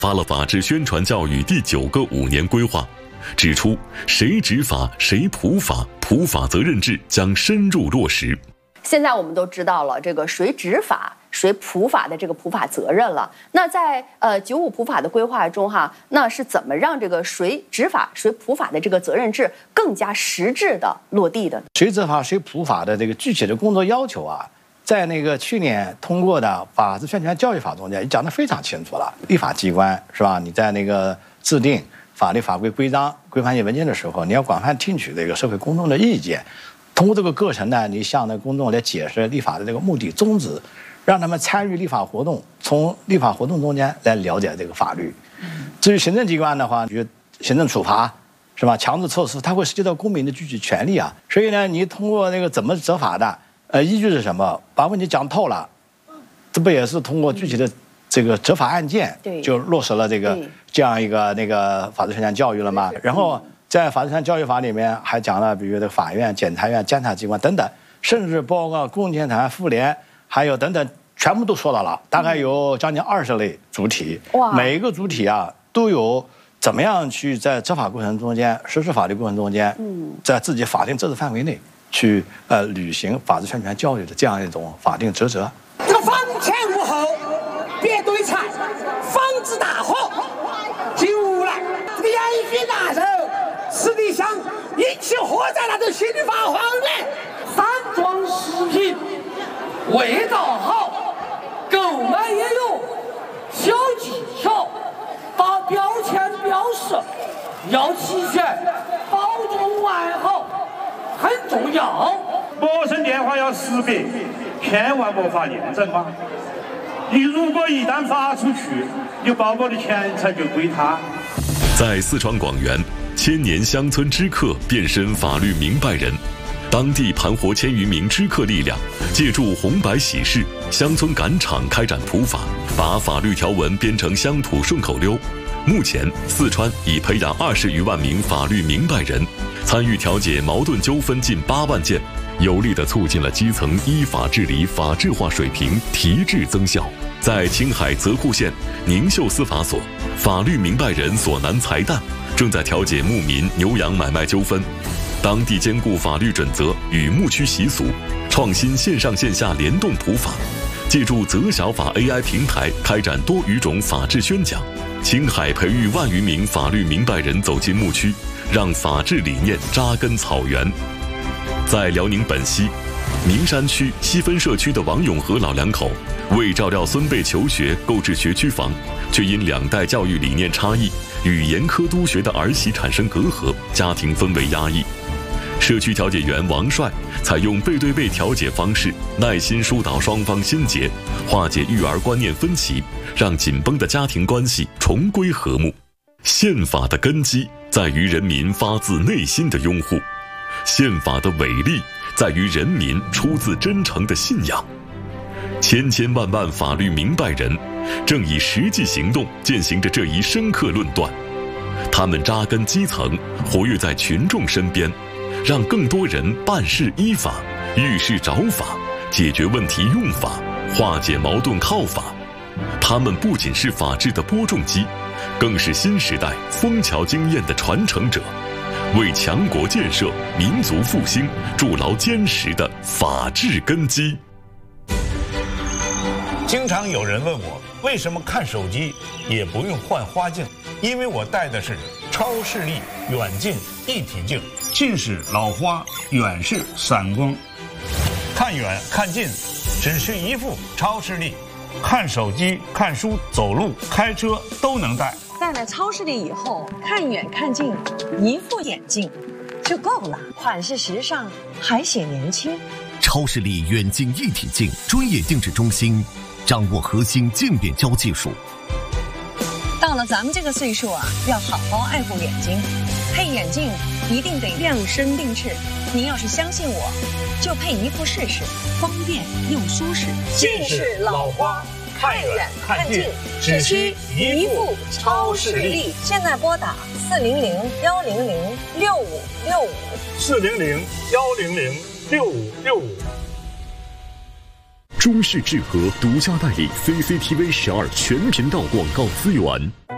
发了法治宣传教育第9个5年规划，指出谁执法谁普法，普法责任制将深入落实。 现在我们都知道了这个谁执法谁普法的这个普法责任了。那在95普法的规划中那是怎么让这个谁执法谁普法的这个责任制更加实质的落地的？ 谁执法谁普法的这个具体的工作要求在那个去年通过的法治宣传教育法中间也讲得非常清楚了。立法机关是吧？你在那个制定法律法规规章规范性文件的时候，你要广泛听取这个社会公众的意见。通过这个过程呢，你向那公众来解释立法的这个目的宗旨，让他们参与立法活动，从立法活动中间来了解这个法律。至于行政机关的话，比如行政处罚是吧，强制措施，它会涉及到公民的具体权利所以呢，你通过那个怎么执法的，依据是什么，把问题讲透了，这不也是通过具体的这个执法案件就落实了这样一个那个法治宣传教育了吗？然后在法治宣传教育法里面还讲了，比如这法院、检察院、监察机关等等，甚至包括公共监察、妇联，还有等等，全部都说到了。大概有将近20类主体，每一个主体都有怎么样去在执法过程中间、实施法律过程中间，在自己法定职责范围内去履行法治宣传教育的这样一种法定职责。 这个房前屋后别堆菜，防止大火。进屋来，这个烟熏大手，实际上引起火灾那就心里发慌的。散装食品味道好，购买也有小技巧，把标签标识要齐全，包装完好很重要。 陌生电话要识别，千万莫发验证码。你如果一旦发出去，你包包的钱财就归他。 在四川广元，千年乡村知客变身法律明白人，当地盘活1000余名知客力量，借助红白喜事、乡村赶场开展普法，把法律条文编成乡土顺口溜。目前，四川已培养20余万名法律明白人，参与调解矛盾纠纷近8万件，有力地促进了基层依法治理法治化水平提质增效。在青海泽库县宁秀司法所，法律明白人索南才旦正在调解牧民牛羊买卖纠纷。当地兼顾法律准则与牧区习俗，创新线上线下联动普法，借助泽小法 AI 平台开展多语种法治宣讲。青海培育万余名法律明白人走进牧区，让法治理念扎根草原。在辽宁本溪名山区西分社区的王永和老两口，为照料孙辈求学购置学区房，却因2代教育理念差异与严苛督学的儿媳产生隔阂，家庭氛围压抑。社区调解员王帅采用背对背调解方式，耐心疏导双方心结，化解育儿观念分歧，让紧绷的家庭关系重归和睦。宪法的根基在于人民发自内心的拥护，宪法的伟力在于人民出自真诚的信仰。千千万万法律明白人正以实际行动践行着这一深刻论断，他们扎根基层，活跃在群众身边，让更多人办事依法，遇事找法，解决问题用法，化解矛盾靠法。他们不仅是法治的播种机，更是新时代枫桥经验的传承者，为强国建设、民族复兴筑牢坚实的法治根基。 经常有人问我，为什么看手机也不用换花镜？因为我戴的是超视力远近一体镜，近视老花，远视散光，看远看近只需一副超视力，看手机、看书、走路、开车都能戴。 戴了超视力以后，看远看近一副眼镜就够了，款式时尚还显年轻。 超视力远近一体镜专业定制中心，掌握核心渐变焦技术。 到了咱们这个岁数要好好爱护眼睛，配眼镜一定得量身定制。您要是相信我，就配一副试试，方便又舒适。 近视老花，看远看近只需一副超视力。 现在拨打 400-100-6565，400-100-6565。 中视智和独家代理 CCTV 12全频道广告资源。